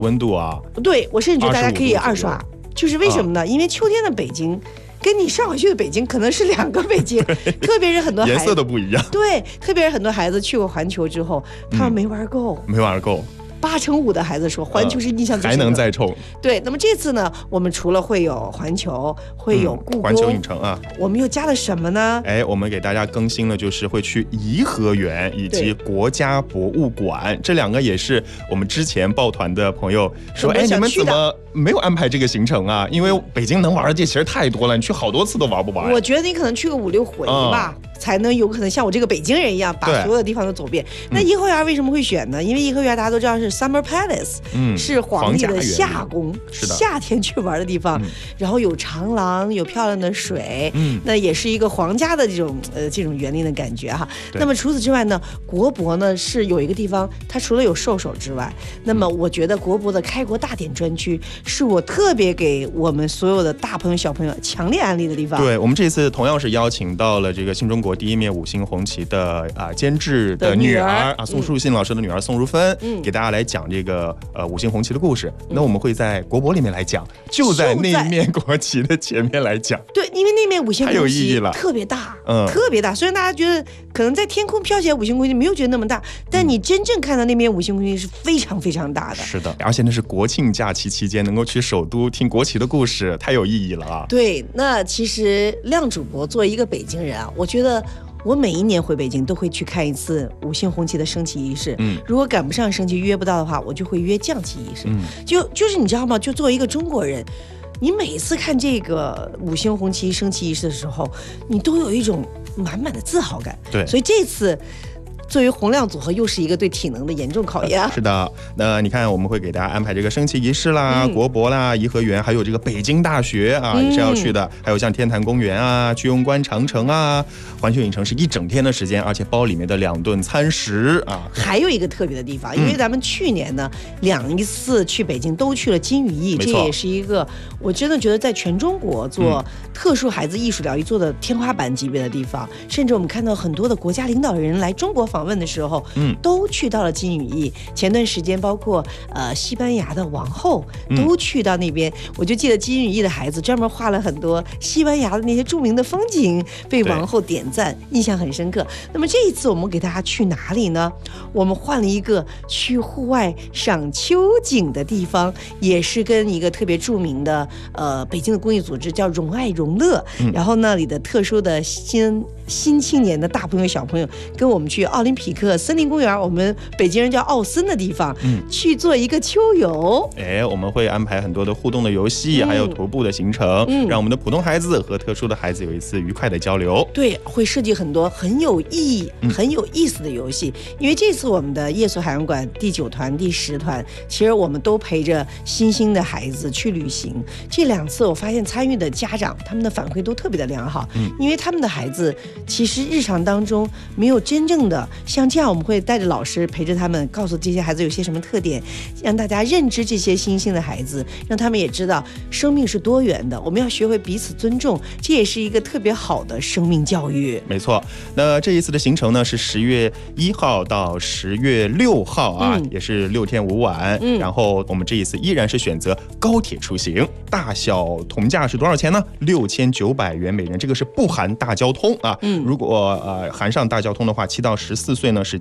温度啊。 对，我甚至觉得大家可以二刷，就是为什么呢？因为秋天的北京跟你上回去的北京可能是两个北京，特别是很多孩子颜色都不一样。 对，特别是很多孩子去过环球之后，他们没玩够， 没玩够。 85%的孩子说环球是印象最深的， 还能再冲。 对，那么这次呢，我们除了会有环球，会有故宫、 环球影城啊， 我们又加了什么呢？ 我们给大家更新了，就是会去颐和园以及国家博物馆，这两个也是我们之前抱团的朋友说，你们怎么没有安排这个行程啊？因为北京能玩的地其实太多了，你去好多次都玩不完。 我觉得你可能去个5、6回吧。才能有可能像我这个北京人一样把所有的地方都走遍。那颐和园为什么会选呢？因为颐和园大家都知道是 Summer Palace，是皇帝的夏宫，夏天去玩的地方。然后有长廊，有漂亮的水，那也是一个皇家的这种园林的感觉哈。那么除此之外呢，国博呢是有一个地方，它除了有兽首之外，那么我觉得国博的开国大典专区是我特别给我们所有的大朋友小朋友强烈安利的地方。 对，我们这次同样是邀请到了这个新中国第一面5星红旗的监制的女儿宋树信老师的女儿宋如芬，给大家来讲这个5星红旗的故事。那我们会在国博里面来讲，就在那面国旗的前面来讲。 对，因为那面5星红旗太有意义了， 特别大，特别大。虽然大家觉得可能在天空飘起来5星红旗没有觉得那么大，但你真正看到那面5星红旗是非常非常大的。 是的，而且那是国庆假期期间能够去首都听国旗的故事，太有意义了啊！ 对，那其实亮主播作为一个北京人啊，我觉得我每一年回北京都会去看一次5星红旗的升旗仪式。如果赶不上升旗约不到的话，我就会约降旗仪式。就是你知道吗？就作为一个中国人，你每次看这个5星红旗升旗仪式的时候，你都有一种满满的自豪感。 对， 所以这次作为洪亮组合又是一个对体能的严重考验。 是的，那你看我们会给大家安排这个升旗仪式啦、国博啦、颐和园，还有这个北京大学啊，也是要去的，还有像天坛公园啊、居庸关长城啊、环球影城是1整天的时间，而且包里面的2顿餐食啊。还有一个特别的地方，因为咱们去年呢2次去北京都去了金羽翼，这也是一个我真的觉得在全中国做特殊孩子艺术疗愈做的天花板级别的地方，甚至我们看到很多的国家领导人来中国访问的时候，都去到了金羽翼。前段时间包括西班牙的王后都去到那边，我就记得金羽翼的孩子专门画了很多西班牙的那些著名的风景，被王后点赞，印象很深刻。那么这一次我们给大家去哪里呢？我们换了一个去户外赏秋景的地方，也是跟一个特别著名的北京的公益组织叫荣爱荣乐，然后那里的特殊的新青年的大朋友小朋友跟我们去奥林匹克森林公园，我们北京人叫奥森的地方，去做一个秋游。 我们会安排很多的互动的游戏，还有徒步的行程，让我们的普通孩子和特殊的孩子有一次愉快的交流。 对，会设计很多很有意义、很有意思的游戏。因为这次我们的夜宿海洋馆第9团、第10团，其实我们都陪着新兴的孩子去旅行。这2次我发现参与的家长他们的反馈都特别的良好，因为他们的孩子其实日常当中没有真正的像这样，我们会带着老师陪着他们，告诉这些孩子有些什么特点，让大家认知这些新兴的孩子，让他们也知道生命是多元的，我们要学会彼此尊重，这也是一个特别好的生命教育。 没错，那这一次的行程呢是10月1号到10月6号啊，也是6天5晚。然后我们这一次依然是选择高铁出行，大小同价是多少钱呢？6900元每人，这个是不含大交通啊。如果含上大交通的话，7到14岁呢是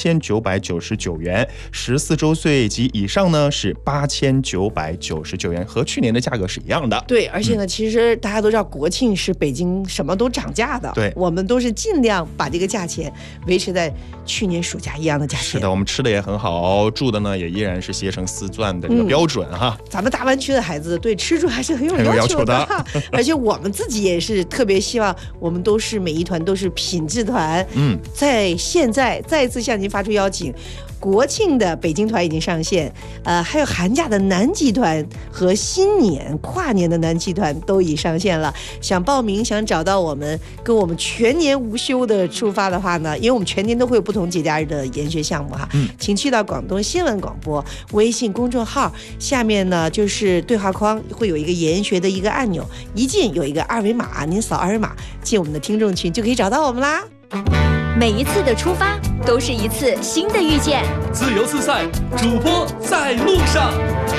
7999元，14周岁及以上呢是8999元，和去年的价格是一样的。 对，而且呢，其实大家都知道国庆是北京什么都涨价的， 对， 我们都是尽量把这个价钱维持在去年暑假一样的价钱。 是的，我们吃的也很好，住的呢也依然是携程4钻的这个标准哈。 咱们大湾区的孩子对吃住还是很有要求的，而且我们自己也是特别希望我们都是每一团都是品质团。在现在再一次向您发出邀请，国庆的北京团已经上线，还有寒假的南极团和新年跨年的南极团都已上线了。想报名想找到我们，跟我们全年无休的出发的话呢，因为我们全年都会有不同节假日的研学项目哈，请去到广东新闻广播微信公众号，下面呢就是对话框会有一个研学的一个按钮，一进有一个2维码，您扫2维码进我们的听众群就可以找到我们啦。 每一次的出发都是一次新的遇见。 自由自在，主播在路上。